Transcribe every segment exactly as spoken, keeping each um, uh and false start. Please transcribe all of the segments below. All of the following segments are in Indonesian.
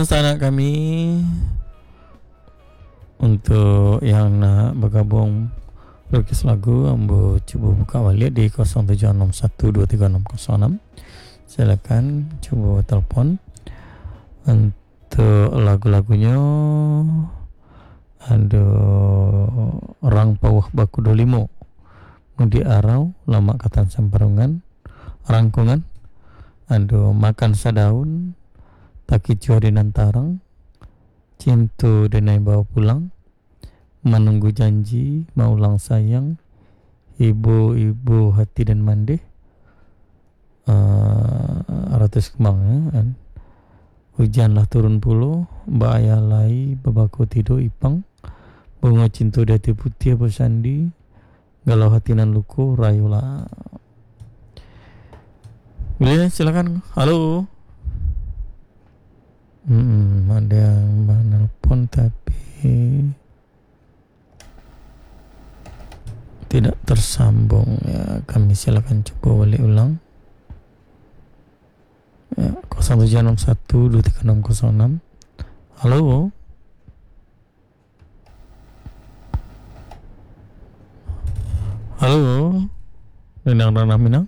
Anak kami untuk yang nak bergabung request lagu, ambo cuba buka balik di kosong tujuh enam satu dua tiga enam kosong enam. Silakan cuba telefon untuk lagu-lagunya. Ada orang pawah baku dolimo mudi arau lama katan samparungan rangkungan. Ada makan sadaun taki cuari nantarang cintu denai bawa pulang menunggu janji maulang sayang ibu-ibu hati dan mande uh, ratus kemang ya, kan? Hujanlah turun puluh bahaya lai babaku tidur ipang bunga cintu dati putih bersandi galau hati nan luku rayulah. Boleh silakan. Halo. Hmm, ada yang menelpon tapi tidak tersambung ya. Kami silakan coba balik ulang. Ya, nol tujuh enam satu dua tiga enam nol enam. Halo. Halo. Renang Ranah Minang.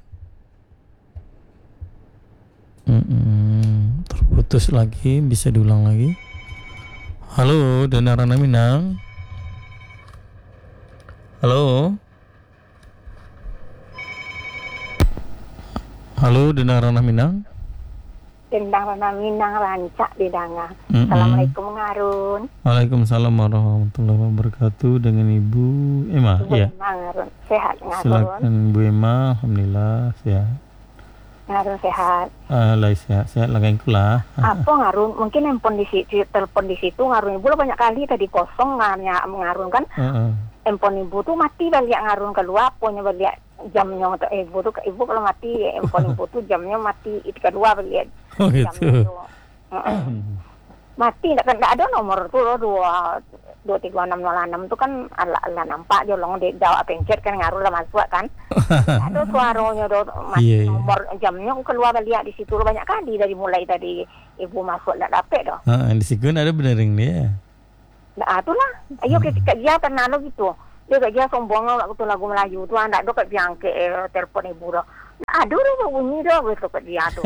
Mm-mm. Terputus lagi, bisa diulang lagi. Halo, Dana Rana Minang. Halo. Halo, Dana Rana Minang. Dendang Rana Minang rancak di danga. Mm-mm. Assalamualaikum Ngarun. Waalaikumsalam warahmatullahi wabarakatuh. Dengan Ibu Emma. Ibu Ya. Emma Ngarun. Sehat Ngarun. Silakan Bu Emma. Alhamdulillah sehat. Ngarun sehat. Ah, lai sehat, sehat lagi lah. Apa Ngarun? Mungkin handphone di situ, telepon di situ Ngarun ibu lo banyak kali tadi kosong ngarnya Ngarun kan. Uh-uh. Handphone ibu tuh mati balik Ngarun keluar, punya balik jamnya untuk ibu tuh ibu kalau mati handphone ibu tuh jamnya mati itu kedua balik. Oh gitu. Uh-uh. Mati enggak enggak ada nomor tuh lo dua dua tiga enam nol enam tuh kan ala ala nampak jolong di jawab pencet kan Ngarun lah masuk kan. Ada suaranya do mati yeah, nomor yeah. Jamnya keluar balik di situ lo banyak kali dari mulai tadi ibu masuk enggak dapet dah. Heeh, di situ ada benerin dia. Nah, itulah. Ayo hmm. kita dia kenal lo gitu. Dia gak dia sombong lagu tu lagu Melayu tu anak do kat dia angke eh, telepon ibu dah. Aduh lo bunyi dah betul kat dia tu.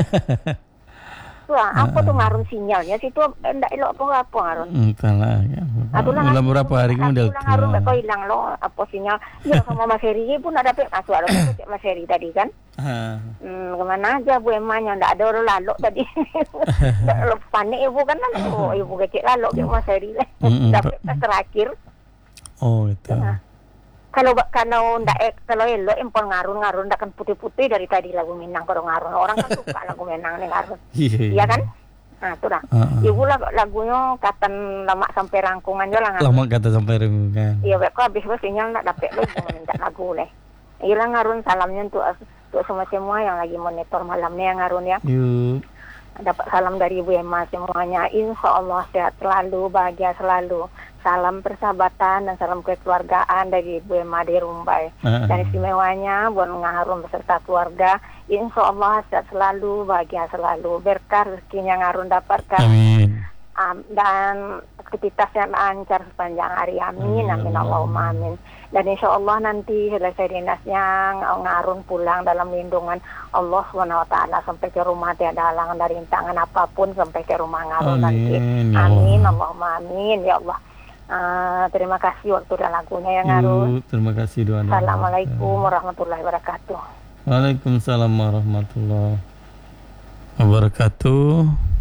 Wah, apa tuh Ngarun sinyalnya situ enggak elok apa apa Ngarun. Entahlah ya. Dalam beberapa hari kemudian tuh. Ngarun kok hilang lo apa sinyal. Ya sama Mas Heri pun ada dapat masuk ada Mas Heri tadi kan. Hmm, kemana aja Bu Emanya enggak ada orang lalu tadi. Enggak panik ibu kan kan oh, ibu kecil lalu ke Mas Heri lah. Dapat terakhir. Oh, itu. Nah. Kalau kalau ndak eh, kalau elok empon Ngarun Ngarun ndak kan putih-putih dari tadi lagu Minang kalau Ngarun orang kan suka lagu Minang nih Ngarun. Iya kan? Nah, itu dah. Uh-uh. Ibu lah lagunya katan lama sampai rangkungan je lah Ngarun. Lama kata sampai rangkungan. Iya, kok habis sinyal ndak dapat lagi minta lagu leh. Iya lah Ngarun salamnya untuk untuk semua-semua yang lagi monitor malam ni Ngarun ya. Yuk. Dapat salam dari Ibu Emma semuanya. Insya Allah sehat selalu, bahagia selalu. Salam persahabatan dan salam kekeluargaan dari Ibu Emma di Rumbai. Uh-huh. Dan istimewanya buat Ngarun beserta keluarga. Insya Allah sehat selalu, bahagia selalu. Berkah rezekinya Ngarun dapatkan. Amin. Um, dan aktivitasnya lancar sepanjang hari. Amin. Amin. Amin. Allahumma amin. Dan insya Allah nanti selesai dinasnya Ngarun pulang dalam lindungan Allah subhanahu wa taala sampai ke rumah tiada halangan dari rintangan apapun sampai ke rumah Ngarun nanti. Amin. Allahumma amin ya Allah. Uh, terima kasih waktu dan lagunya ya Ngarun. Terima kasih doa. Assalamualaikum warahmatullahi wabarakatuh. Waalaikumsalam warahmatullahi wabarakatuh.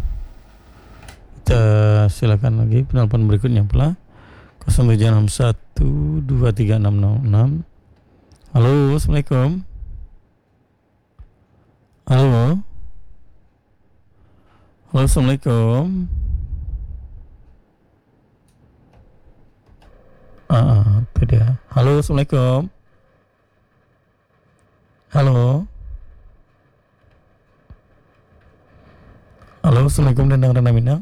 Kita silakan lagi penelpon berikutnya pula nol tujuh enam satu dua tiga enam nol enam. Halo, Assalamualaikum. Halo. Halo, Assalamualaikum. Ah, itu dia. Halo, Assalamualaikum. Halo. Halo, Assalamualaikum dan Rana Minang.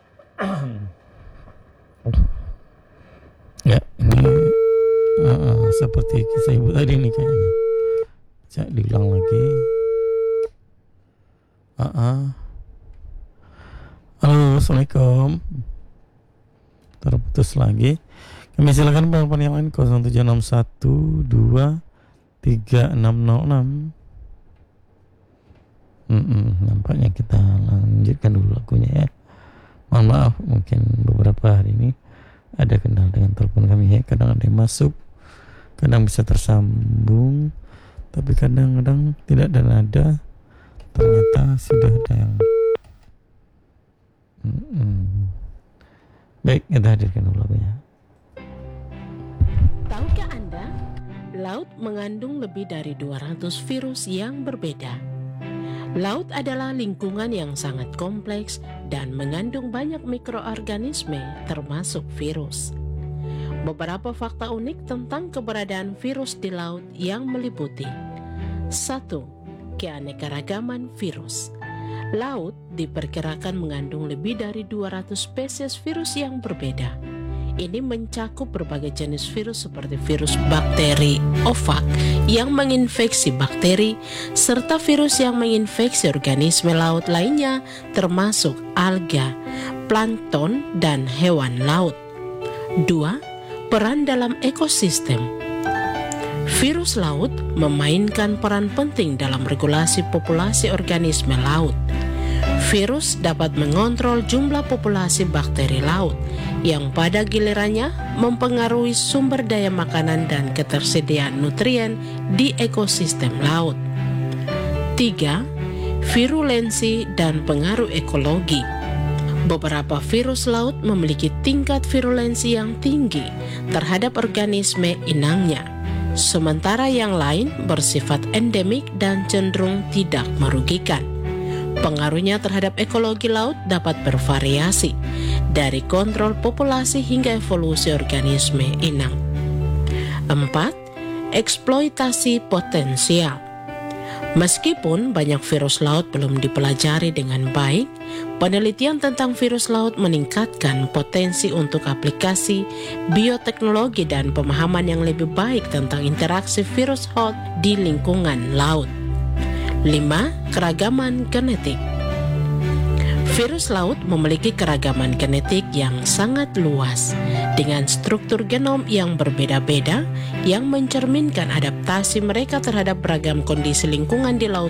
Ya, ini uh, seperti kisah ibu tadi nih kayaknya. Cak diulang lagi. Uh-uh. Halo, Assalamualaikum. Terputus lagi. Kami silakan penelpon yang lain nol tujuh enam satu dua tiga enam nol enam. Mm-mm, nampaknya kita lanjutkan dulu lagunya ya. Mohon maaf, mungkin beberapa hari ini ada kendala dengan telepon kami ya. Kadang ada yang masuk, kadang bisa tersambung, tapi kadang-kadang tidak ada nada. Ternyata sudah ada yang Mm-mm. Baik, kita hadirkan dulu lagunya. Tahukah Anda, laut mengandung lebih dari dua ratus virus yang berbeda. Laut adalah lingkungan yang sangat kompleks dan mengandung banyak mikroorganisme termasuk virus. Beberapa fakta unik tentang keberadaan virus di laut yang meliputi: satu. Keanekaragaman virus. Laut diperkirakan mengandung lebih dari dua ratus spesies virus yang berbeda. Ini mencakup berbagai jenis virus seperti virus bakteri oofak yang menginfeksi bakteri, serta virus yang menginfeksi organisme laut lainnya termasuk alga, plankton, dan hewan laut. Dua. Peran dalam ekosistem. Virus laut memainkan peran penting dalam regulasi populasi organisme laut. Virus dapat mengontrol jumlah populasi bakteri laut, yang pada gilirannya mempengaruhi sumber daya makanan dan ketersediaan nutrien di ekosistem laut. Tiga. Virulensi dan pengaruh ekologi. Beberapa virus laut memiliki tingkat virulensi yang tinggi terhadap organisme inangnya, sementara yang lain bersifat endemik dan cenderung tidak merugikan. Pengaruhnya terhadap ekologi laut dapat bervariasi, dari kontrol populasi hingga evolusi organisme inang. Empat. Eksploitasi potensial. Meskipun banyak virus laut belum dipelajari dengan baik, penelitian tentang virus laut meningkatkan potensi untuk aplikasi bioteknologi dan pemahaman yang lebih baik tentang interaksi virus laut di lingkungan laut. Lima. Keragaman genetik. Virus laut memiliki keragaman genetik yang sangat luas, dengan struktur genom yang berbeda-beda yang mencerminkan adaptasi mereka terhadap beragam kondisi lingkungan di laut